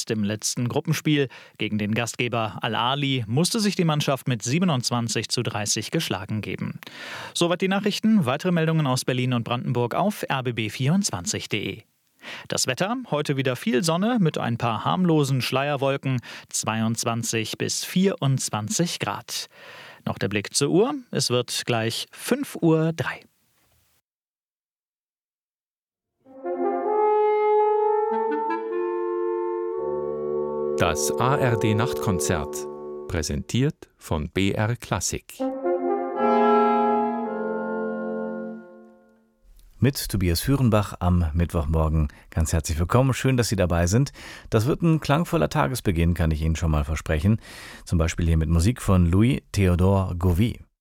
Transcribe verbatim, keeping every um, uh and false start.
Erst im letzten Gruppenspiel gegen den Gastgeber Al-Ahly musste sich die Mannschaft mit siebenundzwanzig zu dreißig geschlagen geben. Soweit die Nachrichten. Weitere Meldungen aus Berlin und Brandenburg auf r b b vierundzwanzig punkt d e. Das Wetter, heute wieder viel Sonne mit ein paar harmlosen Schleierwolken, zweiundzwanzig bis vierundzwanzig Grad. Noch der Blick zur Uhr, es wird gleich fünf Uhr drei. Das A R D-Nachtkonzert, präsentiert von B R Klassik. Mit Tobias Führenbach am Mittwochmorgen. Ganz herzlich willkommen, schön, dass Sie dabei sind. Das wird ein klangvoller Tagesbeginn, kann ich Ihnen schon mal versprechen. Zum Beispiel hier mit Musik von Louis Théodore Gauvit.